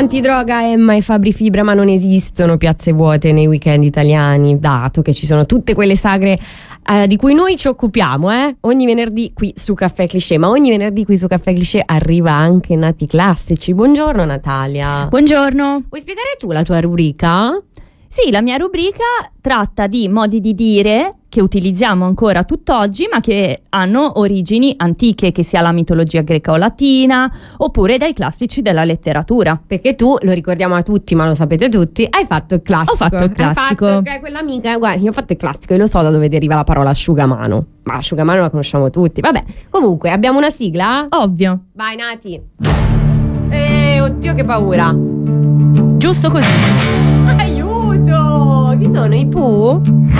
Antidroga, Emma e Fabri Fibra, ma non esistono piazze vuote nei weekend italiani, dato che ci sono tutte quelle sagre di cui noi ci occupiamo, ogni venerdì qui su Caffè Cliché. Ma ogni venerdì qui su Caffè Cliché arriva anche Nati Classici. Buongiorno Natalia. Buongiorno. Vuoi spiegare tu la tua rubrica? Sì, la mia rubrica tratta di modi di dire che utilizziamo ancora tutt'oggi, ma che hanno origini antiche, che sia la mitologia greca o latina, oppure dai classici della letteratura. Perché tu, lo ricordiamo a tutti, ma lo sapete tutti, hai fatto il classico. Ho fatto il classico. Hai fatto, quell'amica, guarda, io ho fatto il classico, io lo so da dove deriva la parola asciugamano. Ma asciugamano la conosciamo tutti. Vabbè, comunque, abbiamo una sigla? Ovvio. Vai Nati. Oddio che paura. Giusto così. Aiuto! Chi sono i Pooh?